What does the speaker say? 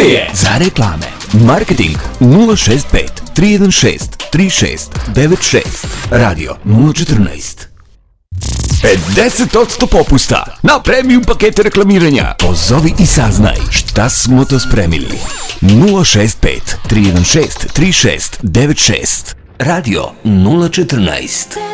je za reklame. Marketing 065 316 3696. Radio 014. 50% popusta na premium pakete reklamiranja. Pozovi i saznaj šta smo to spremili. 065 316 3696. Radio 014.